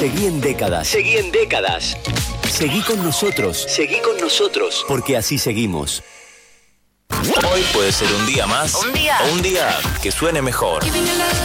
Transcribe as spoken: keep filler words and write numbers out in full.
Seguí en Décadas. Seguí en Décadas. Seguí con nosotros. Seguí con nosotros. Porque así seguimos. Hoy puede ser un día más. Un día. O un día que suene mejor.